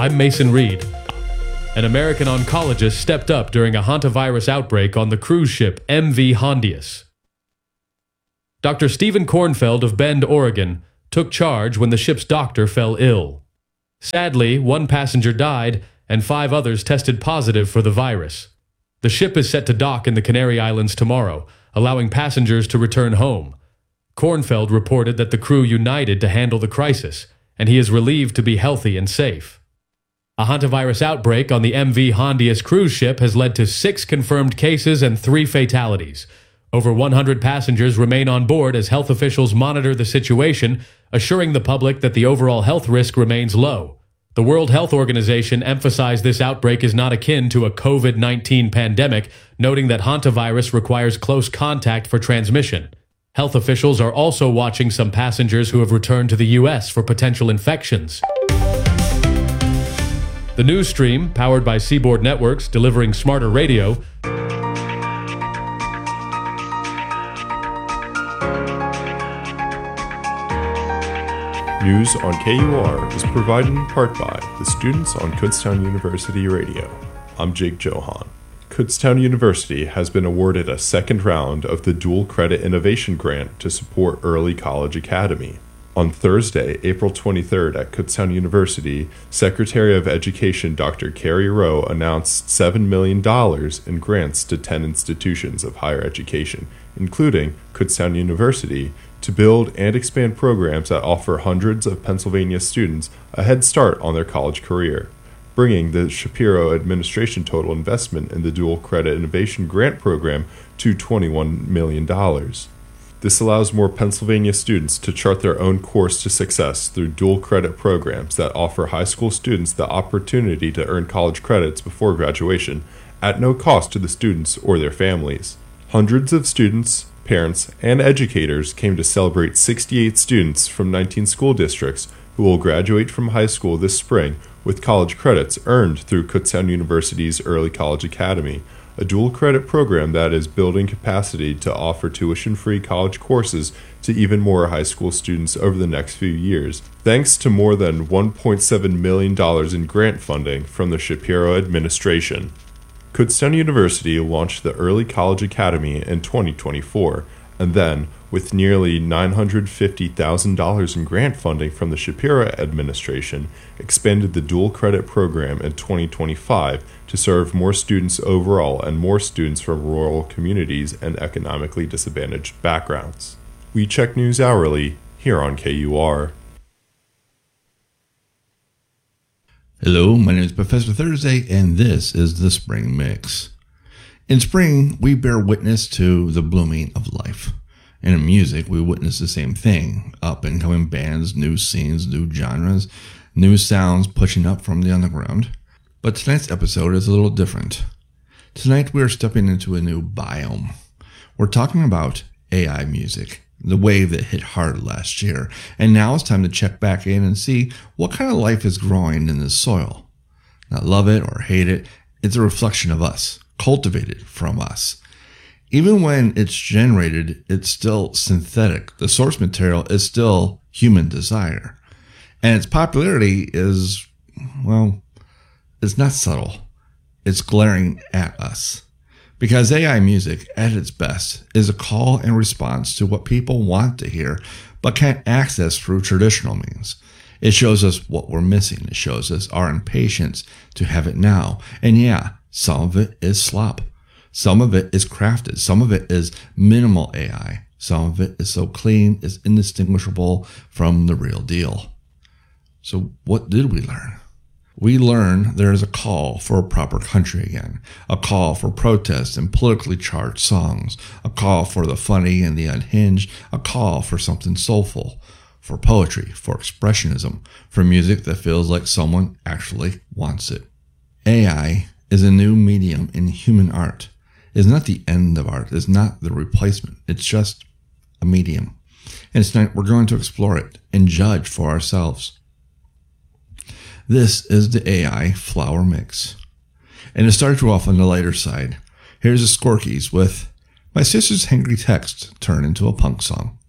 I'm Mason Reed. An American oncologist stepped up during a hantavirus outbreak on the cruise ship MV Hondius. Dr. Stephen Kornfeld of Bend, Oregon, took charge when the ship's doctor fell ill. Sadly, one passenger died and 5 others tested positive for the virus. The ship is set to dock in the Canary Islands tomorrow, allowing passengers to return home. Kornfeld reported that the crew united to handle the crisis, and he is relieved to be healthy and safe. A hantavirus outbreak on the MV Hondius cruise ship has led to 6 confirmed cases and 3 fatalities. Over 100 passengers remain on board as health officials monitor the situation, assuring the public that the overall health risk remains low. The World Health Organization emphasized this outbreak is not akin to a COVID-19 pandemic, noting that hantavirus requires close contact for transmission. Health officials are also watching some passengers who have returned to the U.S. for potential infections. The news stream, powered by Seaboard Networks, delivering smarter radio. News on KUR is provided in part by the students on Kutztown University Radio. I'm Jake Johan. Kutztown University has been awarded a second round of the Dual Credit Innovation Grant to support Early College Academy. On Thursday, April 23rd at Kutztown University, Secretary of Education Dr. Carrie Rowe announced $7 million in grants to 10 institutions of higher education, including Kutztown University, to build and expand programs that offer hundreds of Pennsylvania students a head start on their college career, bringing the Shapiro administration total investment in the Dual Credit Innovation Grant Program to $21 million. This allows more Pennsylvania students to chart their own course to success through dual credit programs that offer high school students the opportunity to earn college credits before graduation at no cost to the students or their families. Hundreds of students, parents, and educators came to celebrate 68 students from 19 school districts who will graduate from high school this spring with college credits earned through Kutztown University's Early College Academy, a dual credit program that is building capacity to offer tuition-free college courses to even more high school students over the next few years, thanks to more than $1.7 million in grant funding from the Shapiro administration. Kutztown University launched the Early College Academy in 2024, and then, with nearly $950,000 in grant funding from the Shapiro administration, expanded the dual credit program in 2025 to serve more students overall and more students from rural communities and economically disadvantaged backgrounds. We check news hourly here on KUR. Hello, my name is Professor Thursday, and this is the Spring Mix. In spring, we bear witness to the blooming of life. And in music, we witness the same thing. Up-and-coming bands, new scenes, new genres, new sounds pushing up from the underground. But tonight's episode is a little different. Tonight, we are stepping into a new biome. We're talking about AI music, the wave that hit hard last year. And now it's time to check back in and see what kind of life is growing in this soil. Not love it or hate it, it's a reflection of us, cultivated from us. Even when it's generated, it's still synthetic. The source material is still human desire. And its popularity is, well, it's not subtle. It's glaring at us. Because AI music, at its best, is a call and response to what people want to hear, but can't access through traditional means. It shows us what we're missing. It shows us our impatience to have it now. And yeah, some of it is slop. Some of it is crafted. Some of it is minimal AI. Some of it is so clean, it's indistinguishable from the real deal. So what did we learn? We learned there is a call for a proper country again, a call for protest and politically charged songs, a call for the funny and the unhinged, a call for something soulful, for poetry, for expressionism, for music that feels like someone actually wants it. AI is a new medium in human art. It's not the end of art. It's not the replacement. It's just a medium. And tonight we're going to explore it and judge for ourselves. This is the AI Flower Mix. And to start you off on the lighter side, here's the Skorkies with My Sister's Hangry Text Turned into a Punk Song.